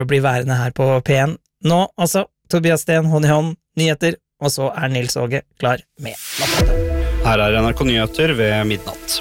bli værende her på P1. Nå, altså, Tobias Sten, hånd i hånd, nyheter, og så Nils Åge klar med nattmøte. Her NRK Nyheter ved midnatt.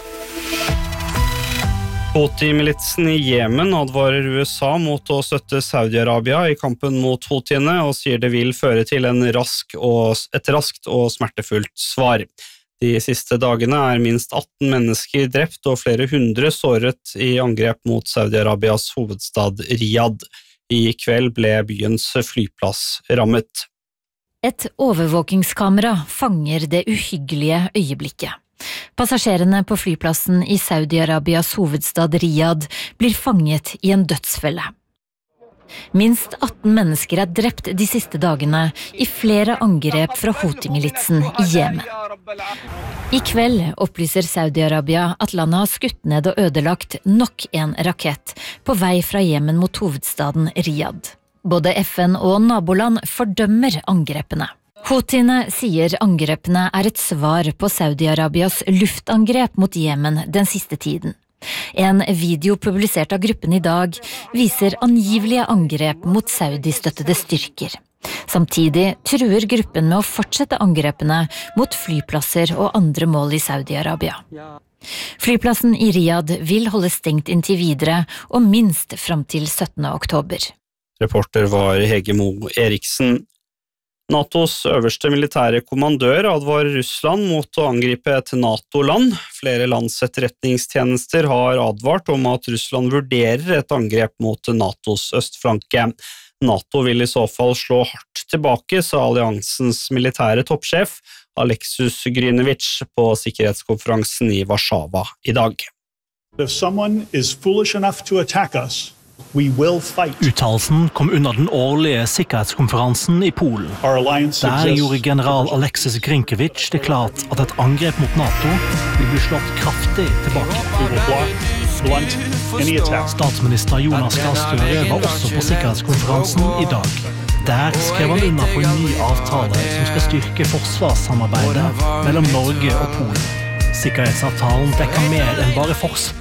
Houthi-militsen i Jemen advarer USA mot å støtte Saudi-Arabia i kampen mot Houthiene og sier det vil føre til et raskt og smertefullt svar. De siste dagene minst 18 mennesker drept og flere hundre såret i angrep mot Saudi-Arabias hovedstad Riyadh. I kveld ble byens flyplass rammet. Et overvåkingskamera fanger det uhyggelige øyeblikket. Passasjerene på flyplassen i Saudi-Arabias hovedstad Riyadh blir fanget i en dødsfelle. Minst 18 mennesker drept de siste dagene i flere angrep fra Houthi-militsen i Jemen. I kveld opplyser Saudi-Arabia at landet har skutt ned og ødelagt nok en rakett på vei fra Jemen mot hovedstaden Riyadh. Både FN og naboland fordømmer angrepene. Houthiene sier angrepene et svar på Saudi-Arabias luftangrep mot Jemen den siste tiden. En video publisert av gruppen i dag viser angivelige angrep mot Saudi-støttede styrker. Samtidig truer gruppen med å fortsette angrepene mot flyplasser og andre mål i Saudi-Arabia. Flyplassen i Riyadh vil holde stengt inntil videre og minst fram til 17. oktober. Reporter var Hege Mo Eriksen. NATOs øverste militære kommandør advarer Russland mot å angripe et NATO-land. Flere lands etterretningstjenester har advart om at Russland vurderer et angrep mot NATOs østflanke. NATO vil i så fall slå hardt tilbake, sa alliansens militære toppsjef Aleksus Grynevich på sikkerhetskonferansen i Warszawa i dag. If someone is foolish enough to attack us, we will fight. Uttalelsen kom under den årlige sikkerhetskonferansen i Polen. Der gjorde general Aleksis Grynkevich det klart at et angrep mot NATO vil bli slått kraftig tilbake. Statsminister Jonas Gahr Støre var også på sikkerhetskonferansen i dag. Der skrev han under på en ny avtale som skal styrke forsvarssamarbeidet mellom Norge og Polen. Sikkerhetsavtalen dekker mer enn bare forsvar.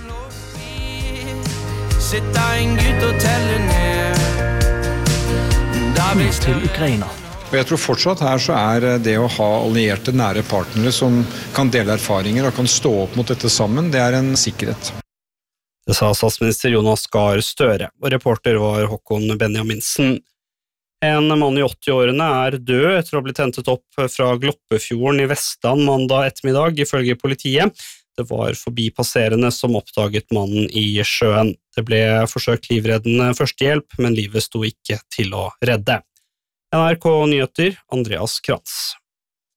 Sitta en gutt og telle ned til Ukraina. Og jeg tror fortsatt her så det å ha allierte nære partnere som kan dele erfaringer og kan stå opp mot dette sammen, det en sikkerhet. Det sa statsminister Jonas Gahr Støre, og reporter var Håkon Benjaminsen. En mann i 80-årene død etter å ha blitt hentet opp fra Gloppefjorden i Vestland mandag ettermiddag, ifølge politiet. Det var forbipasserende som oppdaget mannen i sjøen. Det ble forsøkt livreddende førstehjelp, men livet sto ikke til å redde. NRK Nyheter, Andreas Krantz.